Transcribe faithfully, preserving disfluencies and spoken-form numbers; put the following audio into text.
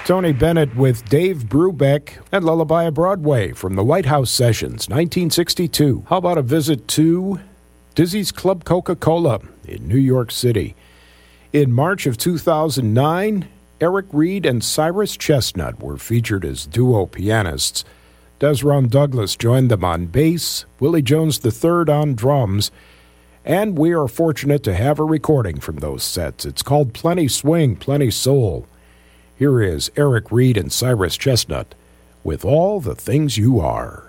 Tony Bennett with Dave Brubeck and Lullaby of Broadway from the White House Sessions, nineteen sixty-two. How about a visit to Dizzy's Club Coca-Cola in New York City? In March of two thousand nine, Eric Reed and Cyrus Chestnut were featured as duo pianists. Desron Douglas joined them on bass, Willie Jones the third on drums, and we are fortunate to have a recording from those sets. It's called Plenty Swing, Plenty Soul. Here is Eric Reed and Cyrus Chestnut with All the Things You Are.